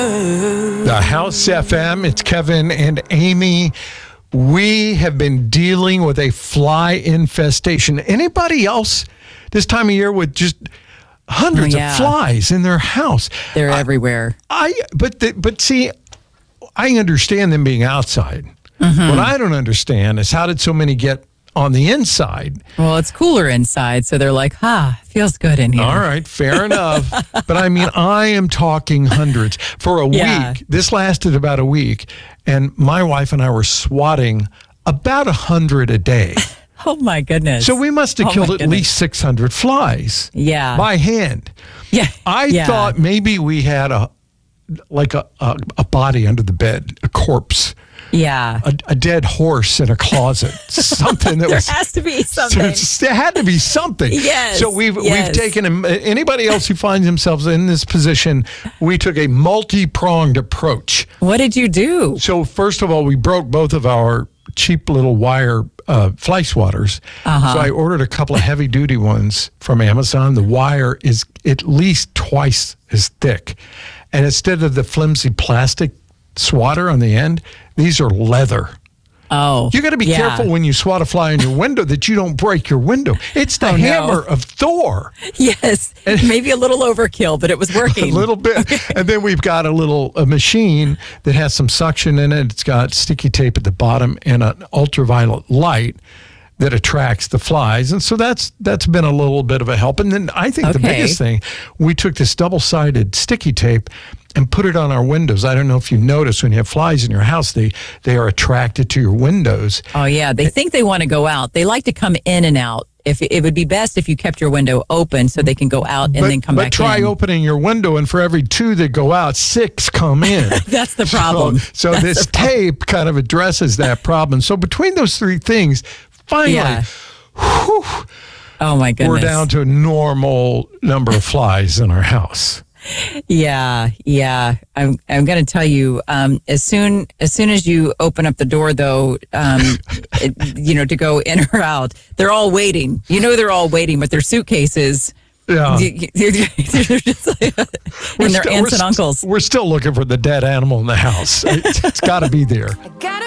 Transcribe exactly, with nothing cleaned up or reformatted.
The House F M, it's Kevin and Amy. We have been dealing with a fly infestation. Anybody else this time of year with just hundreds oh, yeah. of flies in their house? They're I, everywhere. I but the, but see, I understand them being outside. Mm-hmm. What I don't understand is how did so many get on the inside? Well, it's cooler inside, so they're like, "Ha, feels good in here." All right, fair enough. But I mean, I am talking hundreds for a Yeah. week. This lasted about a week, and my wife and I were swatting about a hundred a day. Oh my goodness! So we must have Oh, killed my at goodness. least six hundred flies. Yeah. by hand. Yeah, I yeah. thought maybe we had a like a a, a body under the bed, a corpse. Yeah. A, a dead horse in a closet, something that There was. has to be something. There had to be something. Yes, So we've yes. we've taken him. Anybody else who finds themselves in this position, we took a multi-pronged approach. What did you do? So first of all, we broke both of our cheap little wire uh, fly swatters. Uh-huh. So I ordered a couple of heavy-duty ones from Amazon. The wire is at least twice as thick, and instead of the flimsy plastic swatter on the end, these are leather. Oh, You got to be yeah. careful when you swat a fly in your window that you don't break your window. It's the Oh, no. hammer of Thor. Yes, maybe a little overkill, but it was working. A little bit. And then we've got a little a machine that has some suction in it. It's got sticky tape at the bottom and an ultraviolet light that attracts the flies. And so that's that's been a little bit of a help. And then I think the Okay. biggest thing, we took this double-sided sticky tape and put it on our windows. I don't know if you notice when you have flies in your house, they they are attracted to your windows. Oh yeah, they think they want to go out. They like to come in and out. If it would be best if you kept your window open so they can go out and but, then come but back try in. opening your window, and for every two that go out, six come in. That's the problem. So, so That's this the problem. tape kind of addresses that problem. So between those three things, finally, Yeah. whew, Oh my goodness. we're down to a normal number of flies in our house. Yeah, yeah. I'm I'm going to tell you. Um, as soon as soon as you open up the door, though, um, it, you know, to go in or out, they're all waiting. You know, they're all waiting with their suitcases. Yeah. They're just like, and their still- aunts we're and uncles. st- We're still looking for the dead animal in the house. It, it's got to be there. I got